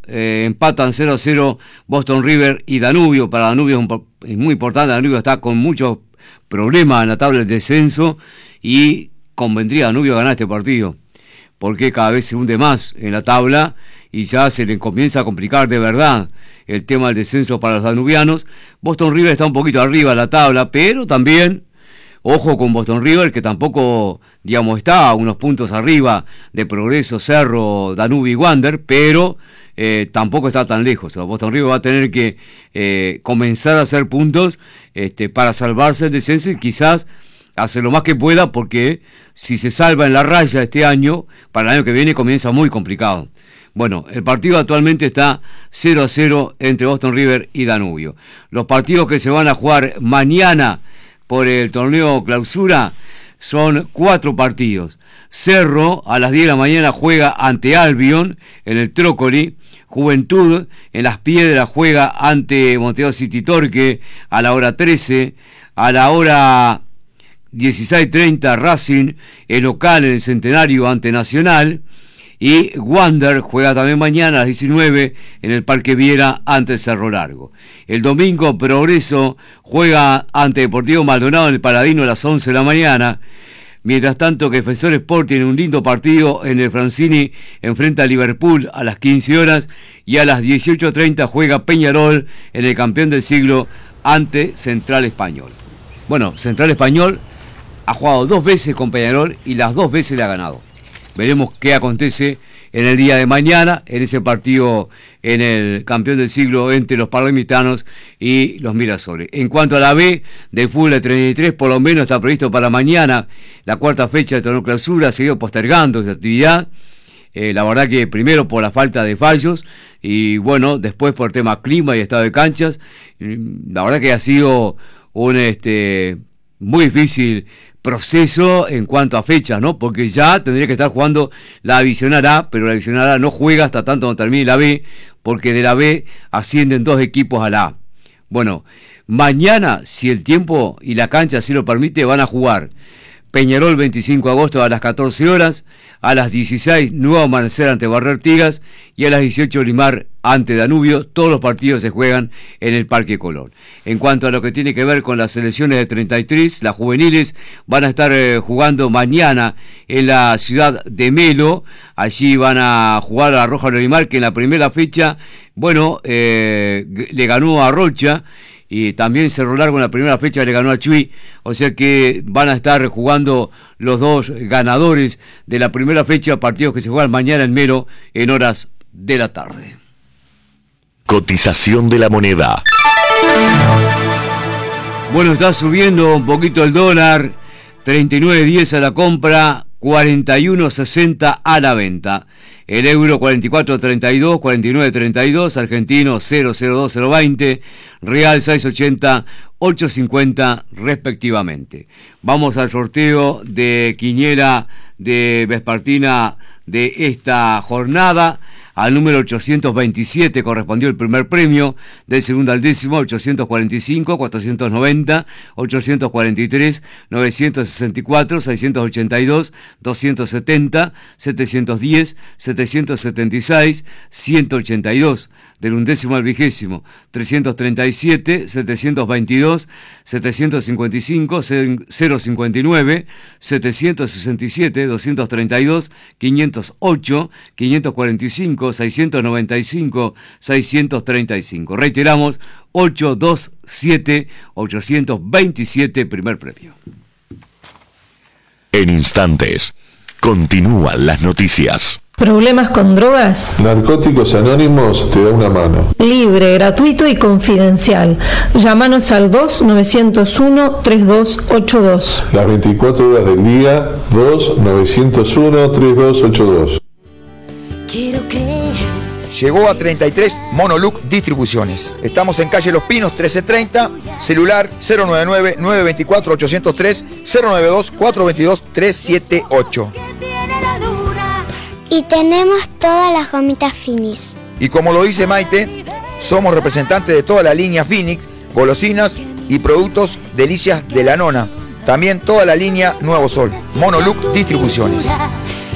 empatan 0-0 Boston River y Danubio. Para Danubio es muy importante, Danubio está con muchos problemas en la tabla del descenso y convendría a Danubio ganar este partido, porque cada vez se hunde más en la tabla y ya se le comienza a complicar de verdad el tema del descenso para los danubianos. Boston River está un poquito arriba de la tabla, pero también ojo con Boston River, que tampoco, digamos, está a unos puntos arriba de Progreso, Cerro, Danubio y Wander, pero tampoco está tan lejos. O sea, Boston River va a tener que comenzar a hacer puntos para salvarse el descenso y quizás hacer lo más que pueda, porque si se salva en la raya este año, para el año que viene comienza muy complicado. Bueno, el partido actualmente está 0-0 entre Boston River y Danubio. Los partidos que se van a jugar mañana por el torneo clausura son 4 partidos. Cerro a las 10 de la mañana juega ante Albion en el Trócoli. Juventud en Las Piedras juega ante Montevideo City Torque a la hora 13. A la hora 16:30 Racing, el local en el Centenario ante Nacional. Y Wander juega también mañana a las 19 en el Parque Viera ante Cerro Largo. El domingo Progreso juega ante Deportivo Maldonado en el Paladino a las 11 de la mañana. Mientras tanto que Defensor Sport tiene un lindo partido en el Francini, enfrenta a Liverpool a las 15 horas. Y a las 18:30 juega Peñarol en el campeón del siglo ante Central Español. Bueno, Central Español ha jugado 2 veces con Peñarol y las 2 veces le ha ganado. Veremos qué acontece en el día de mañana, en ese partido en el campeón del siglo entre los Palermitanos y los Mirasoles. En cuanto a la B del fútbol de 33, por lo menos está previsto para mañana la 4ª fecha de torneo clausura, se ha ido postergando esa actividad. La verdad que primero por la falta de fallos y bueno, después por tema clima y estado de canchas. La verdad que ha sido un muy difícil proceso en cuanto a fechas, ¿no? Porque ya tendría que estar jugando la Divisional A, pero la Divisional A no juega hasta tanto no termine la B, porque de la B ascienden 2 equipos a la A. Bueno, mañana, si el tiempo y la cancha así lo permite, van a jugar Peñarol 25 de agosto a las 14 horas, a las 16 Nuevo Amanecer ante Barrio Artigas y a las 18 Limar ante Danubio. Todos los partidos se juegan en el Parque Colón. En cuanto a lo que tiene que ver con las selecciones de 33, las juveniles van a estar jugando mañana en la ciudad de Melo. Allí van a jugar a la Roja Limar, que en la primera fecha, bueno, le ganó a Rocha. Y también Cerro Largo en la primera fecha le ganó a Chuy, o sea que van a estar jugando los 2 ganadores de la primera fecha, partidos que se juegan mañana en Melo en horas de la tarde. Cotización de la moneda. Bueno, está subiendo un poquito el dólar, 39.10 a la compra, 41.60 a la venta. El euro 44.32, 49.32, argentino 0.020, real 6.80, 8.50 respectivamente. Vamos al sorteo de quiniela de vespertina de esta jornada. Al número 827 correspondió el primer premio, del segundo al décimo 845, 490, 843, 964, 682, 270, 710, 776, 182, del undécimo al vigésimo, 337, 722, 755, 059, 767, 232, 508, 545, 695, 635. Reiteramos, 827, 827, primer premio. En instantes, continúan las noticias. ¿Problemas con drogas? Narcóticos Anónimos te da una mano. Libre, gratuito y confidencial. Llámanos al 2-901-3282. Las 24 horas del día, 2-901-3282. Quiero creer. Llegó a 33 Monoluc Distribuciones. Estamos en calle Los Pinos 1330, celular 099-924-803, 092-422-378. Y tenemos todas las gomitas Finis. Y como lo dice Maite, somos representantes de toda la línea Phoenix, golosinas y productos delicias de la nona. También toda la línea Nuevo Sol. Monoluc Distribuciones.